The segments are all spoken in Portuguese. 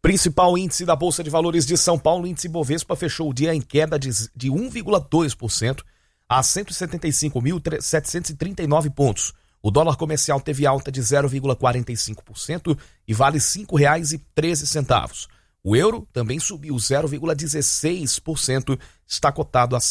Principal índice da Bolsa de Valores de São Paulo, o índice Bovespa, fechou o dia em queda de 1,2% a 175.739 pontos. O dólar comercial teve alta de 0,45% e vale R$ 5,13. O euro também subiu 0,16%, está cotado a R$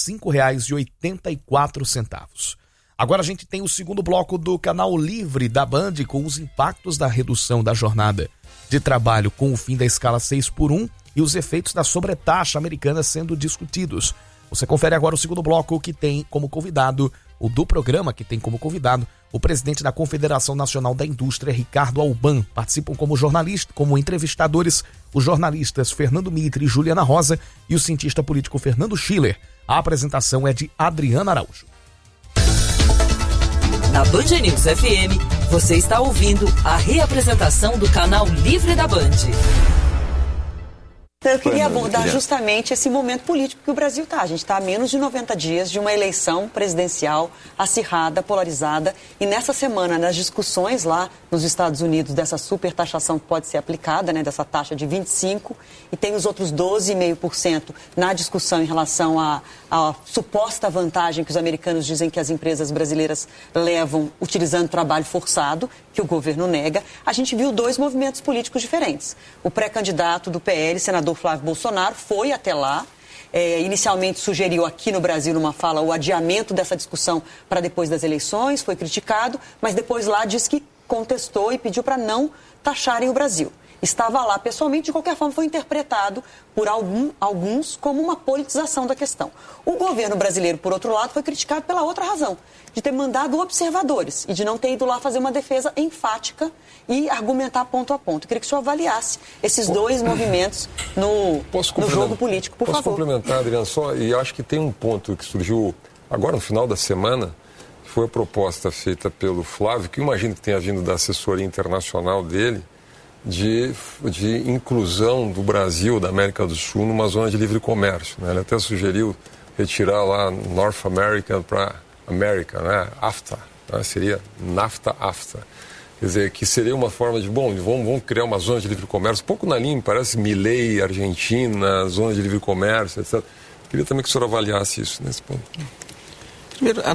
5,84. Agora a gente tem o segundo bloco do Canal Livre da Band com os impactos da redução da jornada de trabalho com o fim da escala 6x1 e os efeitos da sobretaxa americana sendo discutidos. Você confere agora o segundo bloco que tem como convidado, o do programa que tem como convidado, o presidente da Confederação Nacional da Indústria, Ricardo Alban. Participam como jornalista, como entrevistadores, os jornalistas Fernando Mitre e Juliana Rosa e o cientista político Fernando Schiller. A apresentação é de Adriana Araújo. Na Band News FM, você está ouvindo a reapresentação do Canal Livre da Band. Eu queria abordar justamente esse momento político que o Brasil está. A gente está a menos de 90 dias de uma eleição presidencial acirrada, polarizada. E nessa semana, nas discussões lá nos Estados Unidos dessa supertaxação que pode ser aplicada, né, dessa taxa de 25%, e tem os outros 12,5% na discussão em relação à suposta vantagem que os americanos dizem que as empresas brasileiras levam utilizando trabalho forçado, que o governo nega. A gente viu dois movimentos políticos diferentes. O pré-candidato do PL, senador Flávio Bolsonaro, foi até lá, inicialmente sugeriu aqui no Brasil, numa fala, o adiamento dessa discussão para depois das eleições, foi criticado, mas depois lá disse que contestou e pediu para não taxarem o Brasil. Estava lá pessoalmente, de qualquer forma foi interpretado por alguns como uma politização da questão. O governo brasileiro, por outro lado, foi criticado pela outra razão, de ter mandado observadores e de não ter ido lá fazer uma defesa enfática e argumentar ponto a ponto. Eu queria que o senhor avaliasse esses dois movimentos no jogo político, por favor. Posso complementar, Adriano, só, e acho que tem um ponto que surgiu agora no final da semana, foi a proposta feita pelo Flávio, que eu imagino que tenha vindo da assessoria internacional dele, de inclusão do Brasil, da América do Sul, numa zona de livre comércio, né? Ele até sugeriu retirar lá North America para América, né? AFTA, né? Seria NAFTA-AFTA. Quer dizer, que seria uma forma de, vamos criar uma zona de livre comércio, um pouco na linha, parece Milei, Argentina, zona de livre comércio, etc. Queria também que o senhor avaliasse isso nesse ponto. Primeiro,